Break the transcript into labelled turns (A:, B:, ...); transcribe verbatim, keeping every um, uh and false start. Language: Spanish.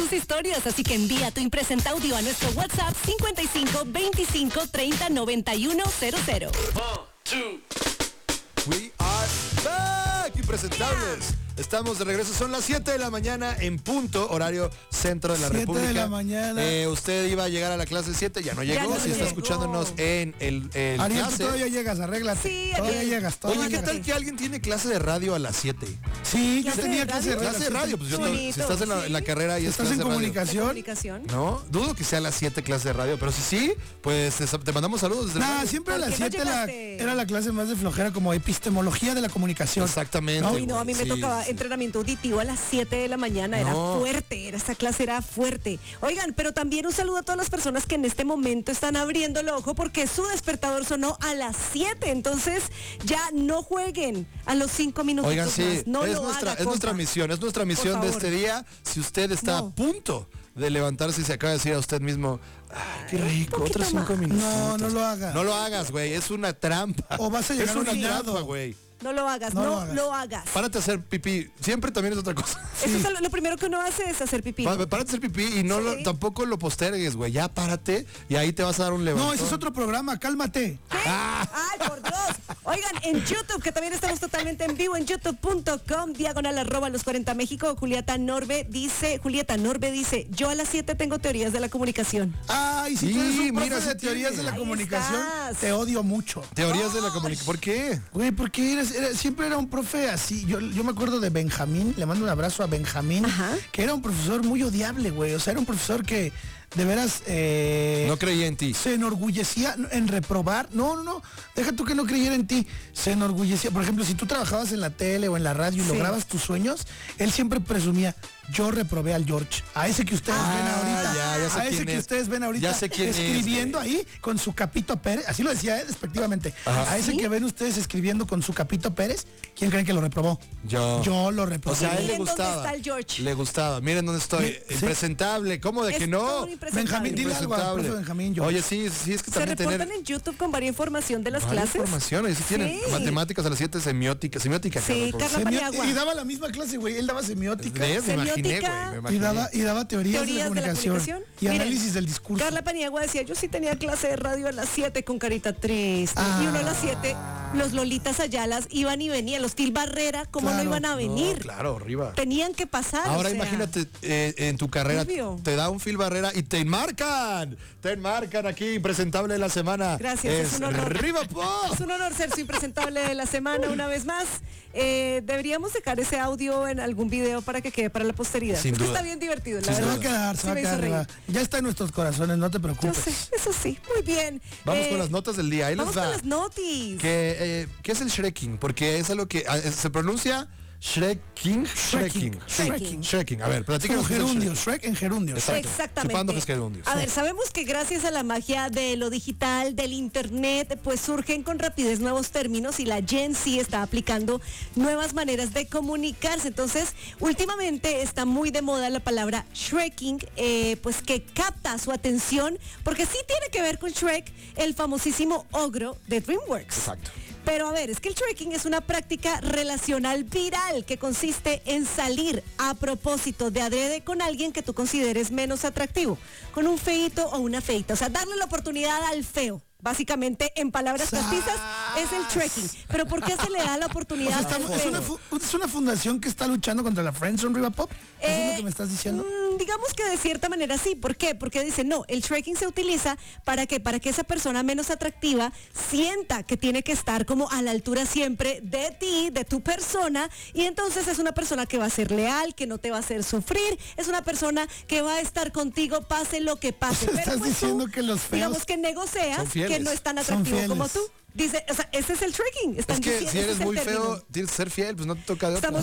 A: tus historias, así que envía tu impresenta audio a nuestro WhatsApp cincuenta y cinco veinticinco treinta noventa y uno cero cero.
B: One, two.
C: We are back, impresentables. Estamos de regreso, son las siete de la mañana en punto, horario centro de la República.
D: siete de la mañana.
C: Eh, usted iba a llegar a la clase siete, ya no llegó.
A: Ya no
C: si está
A: llegó.
C: escuchándonos en el, el
D: Ariel, tú
C: clase.
D: todavía llegas, arréglate.
A: Sí,
D: todavía
A: Ariel.
D: llegas, todavía
C: Oye, ¿qué
D: llegas.
C: tal que alguien tiene clase de radio a las siete?
D: Sí, yo
A: ¿Clase
D: tenía
A: de
D: clase de
A: radio?
D: radio.
C: Clase de radio, pues yo
A: Qué
C: no-
A: bonito,
C: si estás en la, en la
A: sí.
C: carrera y es
D: ¿Estás
C: clase
D: en
C: de radio.
D: comunicación?
A: Comunicación.
C: No, dudo que sea a las siete clase de radio, pero si sí, pues te, te mandamos saludos desde
D: Nah,
C: radio.
D: siempre a
A: ¿Por
D: las
A: qué no
D: siete la-
A: llegaste?
D: era la clase más de flojera, como epistemología de la comunicación.
C: Exactamente.
A: Uy, no, a mí me
C: Sí,
A: tocaba
C: sí.
A: entrenamiento auditivo a las siete de la mañana, era
C: No.
A: fuerte, era, esta clase era fuerte. Oigan, pero también un saludo a todas las personas que en este momento están abriendo el ojo porque su despertador sonó a las siete, entonces ya no jueguen a los cinco minutos
C: Oigan, sí,
A: más. No
C: es,
A: lo
C: nuestra,
A: haga,
C: es nuestra
A: compa.
C: misión, es nuestra misión de
A: favor.
C: este día. Si usted está
A: No.
C: a punto de levantarse y se acaba de decir a usted mismo, ay, qué rico,
A: poquito
C: otros cinco
A: más.
C: minutos.
D: No, no lo haga.
C: No lo hagas, güey, es una trampa.
D: O vas a llegar
C: es una
D: orinado.
C: trampa, güey.
A: No lo hagas,
D: No
A: no,
D: lo hagas.
A: lo hagas.
C: Párate a hacer pipí, siempre también es otra cosa.
A: Eso es lo, lo primero que uno hace es hacer pipí.
C: Pa- Párate a hacer pipí y no
A: Sí.
C: lo- tampoco lo postergues, güey. Ya párate y ahí te vas a dar un levantón.
D: No, ese es otro programa, cálmate.
C: Ah.
A: ¡Ay, por Dios! Oigan, en YouTube, que también estamos totalmente en vivo, en youtube punto com, diagonal arroba los cuarenta México, Julieta Norbe dice, Julieta Norbe dice, yo a las siete tengo teorías de la comunicación.
D: Ay, si
C: Sí,
D: tú eres un profe
C: mira,
D: de
C: sí
D: teorías
C: tiene.
D: de la
A: Ahí
D: comunicación,
A: estás.
D: te odio mucho.
C: Teorías de la comunicación. ¿Por qué?
D: Güey, porque eres- era- siempre era un profe así. Yo, yo me acuerdo de Benjamín, le mando un abrazo a Benjamín,
A: Ajá.
D: que era un profesor muy odiable, güey. O sea, era un profesor que de veras eh,
C: No creía en ti.
D: se enorgullecía en reprobar. No, no, no. Deja tú que no creyera en ti. Se enorgullecía. Por ejemplo, si tú trabajabas en la tele o en la radio y
A: Sí.
D: lograbas tus sueños, él siempre presumía, yo reprobé al George. A ese que ustedes
C: Ah,
D: ven ahorita.
C: ya, ya sé
D: a ese
C: quién
D: que
C: es.
D: ustedes ven ahorita.
C: Ya sé quién es,
D: escribiendo
C: güey.
D: ahí con su Capito Pérez. Así lo decía, eh, despectivamente.
C: Ajá.
D: A ese
A: ¿Sí?
D: que ven ustedes escribiendo con su Capito Pérez, ¿quién creen que lo reprobó?
C: Yo.
D: Yo lo
C: O
D: reprobé.
C: sea, a él le
A: Miren dónde
C: gustaba.
A: está el George.
C: Le gustaba. Miren dónde estoy.
D: Mi- sí.
C: Impresentable. ¿Cómo de
A: Es
C: que
A: todo
C: no?
A: un impresentable.
D: Benjamín, dile algo al
C: Impresentable.
D: profe Benjamín, George.
C: Oye, sí, sí, es que
A: Se
C: también
A: reportan
C: tener
A: en YouTube con varias información de las
C: varias
A: clases.
C: informaciones. Sí, tienen
A: Sí.
C: matemáticas a las siete, semiótica. Semiótica,
A: Sí,
C: cabrón.
A: Carla
D: Semió-
A: Paniagua.
D: y daba la misma clase, güey. Él daba semiótica.
C: ¿Ves? Me imaginé,
A: Semiótica.
C: güey. Me
D: Y
C: imaginé.
D: daba, y daba teorías,
A: Teorías
D: de la comunicación. Y
A: Miren,
D: análisis del discurso.
A: Carla Paniagua decía, yo sí tenía clase de radio a las siete con carita triste.
D: Ah.
A: Y uno a las siete, los Lolitas Ayalas iban y venían. Los Til Barrera, ¿cómo
D: Claro.
A: no iban a venir?
C: No, claro, arriba.
A: Tenían que pasar.
C: Ahora
A: o sea.
C: imagínate eh, en tu carrera
A: Obvio.
C: te da un Phil Barrera y te enmarcan, te enmarcan aquí impresentable de la semana.
A: Gracias, es un honor.
C: Arriba, po.
A: Es un honor ser su impresentable de la semana una vez más. Eh, deberíamos dejar ese audio en algún video para que quede para la posteridad.
C: Sin
A: Porque
C: duda.
A: está bien divertido, la
C: Sin
D: Se
A: verdad.
D: va a quedar, se
A: Sí
D: va a
A: me hizo
D: quedar.
A: reír.
D: arriba. Ya está en nuestros corazones, no te
A: Yo
D: preocupes.
A: sé, eso sí. Muy bien.
C: Vamos
A: Eh,
C: con las notas del día. Ahí les
A: Vamos
C: va.
A: con las notis.
C: Que, eh, ¿Qué es el Shrekking? Porque es algo que ah, eh, se pronuncia Shrekking. Shrekking.
A: Shrekking.
C: Shrekking. A ver,
D: Como
C: platícanos. qué es el
D: gerundio,
C: Shrek.
D: Shrek en gerundio.
C: Exacto.
A: Exactamente.
C: Chupando gerundios.
A: A ver, sabemos que gracias a la magia de lo digital, del internet, pues surgen con rapidez nuevos términos y la Gen Z está aplicando nuevas maneras de comunicarse. Entonces, últimamente está muy de moda la palabra Shrekking, eh, pues que capta su atención, porque sí tiene que ver con Shrek, el famosísimo ogro de DreamWorks.
C: Exacto.
A: Pero a ver, es que el trekking es una práctica relacional viral que consiste en salir a propósito de adrede con alguien que tú consideres menos atractivo, con un feíto o una feita, o sea, darle la oportunidad al feo. Básicamente, en palabras castizas, es el trekking. Pero ¿por qué se le da la
D: O
A: oportunidad
D: sea,
A: al
D: estamos- es,
A: feo?
D: una, fu- es una fundación que está luchando contra la Friendzone Riva Pop. ¿Eso es
A: Eh,
D: lo que me estás diciendo?
A: Mm, digamos que de cierta manera sí. ¿Por qué? Porque dicen, no, el trekking se utiliza para que para que esa persona menos atractiva sienta que tiene que estar como a la altura siempre de ti, de tu persona, y entonces es una persona que va a ser leal, que no te va a hacer sufrir, es una persona que va a estar contigo pase lo que pase.
D: O sea, estás
A: tú,
D: diciendo que los feos
A: digamos que negocias
C: son fieles.
A: que no es tan
D: Son
A: atractivo como
D: fieles.
A: tú. Dice, o sea, ese es el trekking. Están
C: Es que
A: diciendo,
C: si
A: ese
C: eres
A: es el
C: muy
A: término.
C: feo, tienes que ser fiel, pues no te toca de otra.
A: Estamos